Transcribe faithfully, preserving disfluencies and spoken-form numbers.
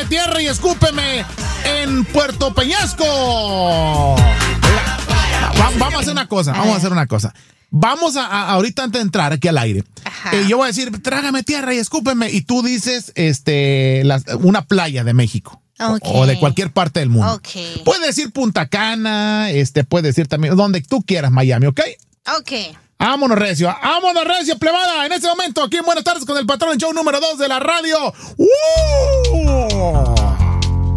tierra y escúpeme en Puerto Peñasco. Va, vamos a hacer una cosa, vamos a hacer una cosa. Vamos a, a ahorita antes de entrar aquí al aire, eh, yo voy a decir, trágame tierra y escúpeme, y tú dices este la, una playa de México. Okay. O de cualquier parte del mundo. Okay. Puedes decir Punta Cana, este, puedes decir también donde tú quieras, Miami, ¿ok? Ok. Vámonos, recio. Vámonos, recio, plebada. En este momento, aquí en Buenas Tardes con el Patrón, el show número dos de la radio. ¡Uh!